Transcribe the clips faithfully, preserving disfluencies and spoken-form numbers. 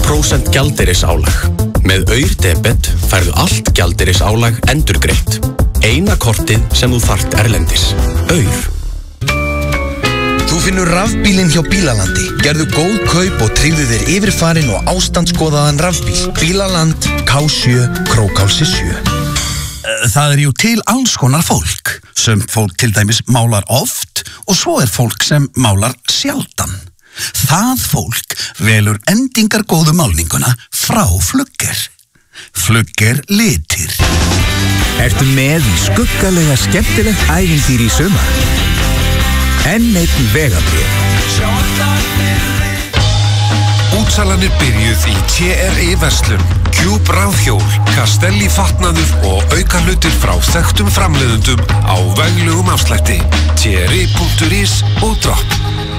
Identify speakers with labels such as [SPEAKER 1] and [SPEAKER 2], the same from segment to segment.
[SPEAKER 1] prósent gjaldeyrisálag. Með Aur debet færðu allt gjaldeyrisálag endurgreitt. Eina kortið sem þú þarft erlendis. Aur.
[SPEAKER 2] Þú finnur rafbílinn hjá Bílalandi. Gerðu góð kaup og tryggðu þér yfirfarinn og ástandskoðaðan rafbíl. Bílaland, K sjö, Krókálsi sjö.
[SPEAKER 3] Það er jú til alls konar fólk. Sem fólk til dæmis málar oft og svo er fólk sem málar sjaldan. Það fólk velur endingargóðu málninguna frá Flugger. Flugger litir.
[SPEAKER 4] Ertu með í skuggalega skemmtilegt ævintýri í sumar? Enn einn vegabréf.
[SPEAKER 5] Útsalanir byrjuð í T R I verslun, Cube rafhjól, Castelli fatnaður og auka hlutir frá þekktum framleiðendum á veglugum afslætti. T R I punktur is og dropp.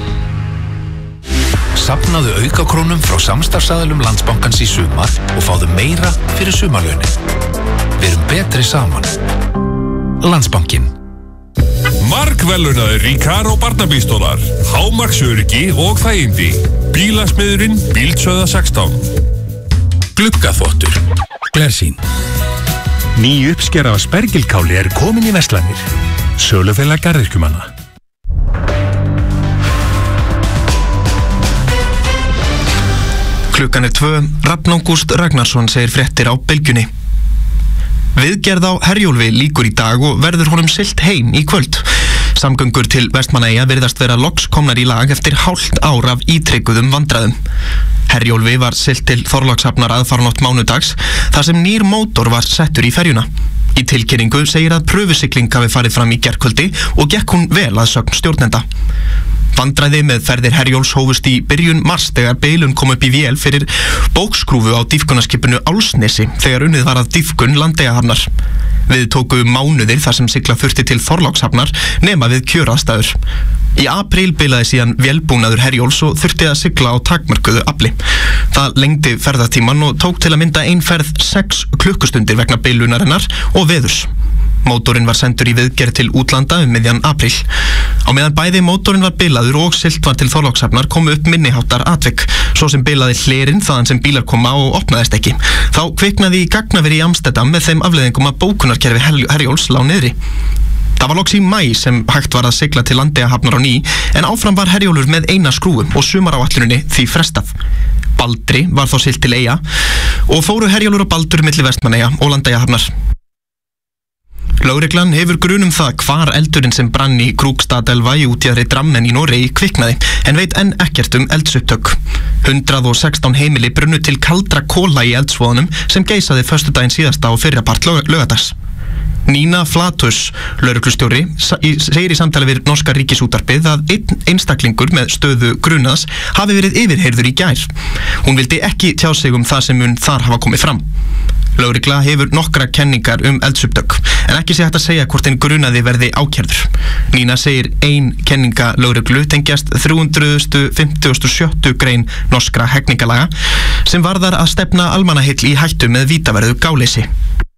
[SPEAKER 6] Safnaðu aukakrónum frá samstarfsaðilum Landsbankans í sumar og fáðu meira fyrir sumarlaunin. Við erum betri saman. Landsbankinn.
[SPEAKER 7] Margverðlaunaðir Recaro barnabílstólar, hámarksöryggi og þægindi. Bílasmiðurinn Bíldsöða sextán.
[SPEAKER 8] Gluggaþvottur, Glersýn. Ný uppskera af spergilkáli er komin í verslanir. Sölufélag garðyrkjumanna.
[SPEAKER 9] Klukkan er tvö. Rafn Ágúst Ragnarsson segir fréttir á Bylgjunni. Viðgerð á Herjólfi lýkur í dag og verður honum siglt heim í kvöld. Samgöngur til Vestmannaeyja virðast vera loks komnar í lag eftir hálft ár af ítrekuðum vandræðum. Herjólfi var siglt til Þorlákshafnar aðfaranótt mánudags þar sem nýr mótor var settur í ferjuna. Í tilkynningu segir að pröfusigling hafi farið fram í gærkvöldi og gekk hún vel að sögn stjórnenda. Vandræði með ferðir Herjóls hófust í byrjun mars þegar bilun kom upp í vél fyrir bókskrúfu á dýpkunarskipinu Álsnesi þegar unnið var að dýpkun Landeyjahafnar. Við tóku mánuðir þar sem sigla þurfti til Þorlákshafnar nema við kjöraðstæður. Í apríl bilaði síðan vélbúnaður Herjóls og þurfti að sigla á takmörkuðu afli. Það lengdi ferðatíman og tók til að mynda ein ferð sex klukkustundir vegna bilunarinnar og veðurs. Mótorinn var sendur í viðgerð til útlanda um miðjan apríl. Á meðan bæði mótorinn var bilaður og siglt var til Þorlákshafnar komu upp minniháttar atvik, svo sem bilaði hlerinn þaðan sem bílar koma og opnaðist ekki. Þá kviknaði í gagnaveri í Amsterdam með þeim afleiðingum að bókunarkerfi Herjóls lá niðri. Það var loks í maí sem hægt var að sigla til Landeyjahafnar á ný, en áfram var Herjólfur með eina skrúfu og sumaráætluninni því frestað. Baldri var þá siglt til Eyja og fóru Herjólfur og Baldur milli Vestmannaeyja og Landeyjahafnar. Lögreglan hefur grun um það hvar eldurinn sem brann í Krúkstadelva í útjaðri Drammen í Noregi kviknaði, en veit enn ekkert um eldsupptök. hundrað og sextán heimili brunnu til kaldra kola í eldsvoðunum sem geisaði föstudaginn síðasta og fyrrapart laugardags. Nína Flatus, lögreglustjóri, segir í samtali við norska ríkisútvarpið að einn einstaklingur með stöðu grunaðs hafi verið yfirheyrður í gær. Hún vildi ekki tjá sig um það sem mun þar hafa komið fram. Lögregla hefur nokkra kenningar um eldsupptök, en ekki sé hægt að segja hvort einn grunaði verði ákærður. Nína segir ein kenninga lögreglu tengjast þrjú hundruð fimmtíu og sjö grein norskra hegningarlaga sem varðar að stefna almannaheill í hættu með vítaverðu gáleysi.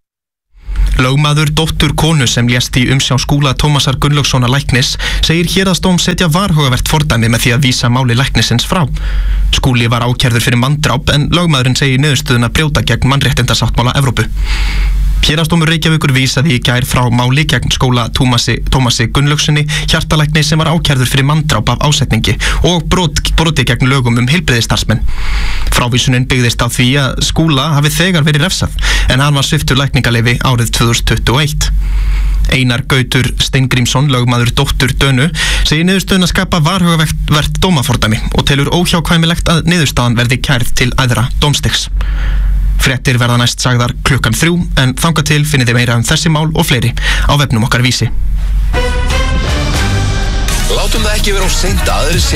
[SPEAKER 9] Lögmaður dóttur konu sem lést í umsjá Skúla Tómasar Gunnlaugssonar læknis segir héraðsdóm setja varhugavert fordæmi með því að vísa máli læknisins frá. Skúli var ákærður fyrir manndráp en lögmaðurinn segir niðurstöðuna brjóta gegn mannréttindasáttmála Evrópu. Héraðsdómur Reykjavíkur vísaði í gær frá máli gegn Skúla Tómasi, Tómasi Gunnlaugssoni, hjartalækni sem var ákærður fyrir manndráp af ásetningi og brot, broti gegn lögum um heilbrigðisstarfsmenn. Frávísunin byggðist á því að Skúla hafi þegar verið refsað en hann var sviptur lækningaleyfi árið tvö þúsund tuttugu og eitt. Einar Gautur Steingrímsson, lögmaður dóttur Dönu, segir niðurstöðuna skapa varhugavert dómafordæmi og telur óhjákvæmilegt að niðurstaðan verði kærð til æðra dómstigs. Fréttir verða næst sagðar klukkan þrjú, en þangað til finnið þið meira um þessi mál og fleiri á vefnum okkar Vísi.
[SPEAKER 5] Látum það ekki vera of seint að aðrir sjá